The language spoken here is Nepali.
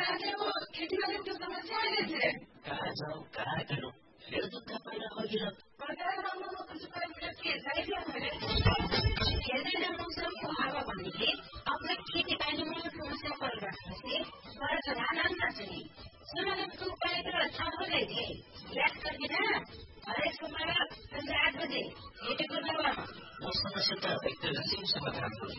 खेतीबालीको समस्या अहिले कहाँ जाउँ कहाँ गरौँ फेरि दुःख पहिला अघिल्लो मौसमको हावा भनेको आफ्नो खेतीबालीमा समस्या परिरहेपछि धान चाहिँ समाधानको उपाय त थाहा हुँदै याद गरिदिन हरेक सोमबार 8 बजे भेटेको समस्या त एकदम समाधान